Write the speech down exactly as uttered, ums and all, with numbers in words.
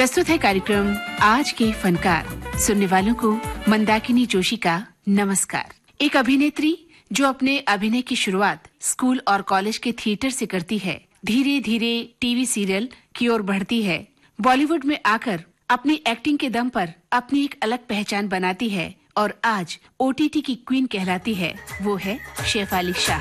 प्रस्तुत है कार्यक्रम आज के फनकार। सुनने वालों को मंदाकिनी जोशी का नमस्कार। एक अभिनेत्री जो अपने अभिनय की शुरुआत स्कूल और कॉलेज के थिएटर से करती है, धीरे धीरे टीवी सीरियल की ओर बढ़ती है, बॉलीवुड में आकर अपनी एक्टिंग के दम पर अपनी एक अलग पहचान बनाती है और आज ओटीटी की क्वीन कहलाती है, वो है शेफाली शाह।